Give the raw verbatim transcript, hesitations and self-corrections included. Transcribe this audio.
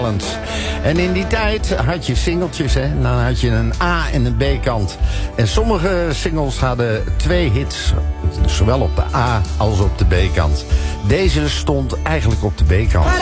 En in die tijd had je singeltjes, hè? Dan had je een A- en een B-kant. En sommige singles hadden twee hits, zowel op de A- als op de B-kant. Deze stond eigenlijk op de B-kant.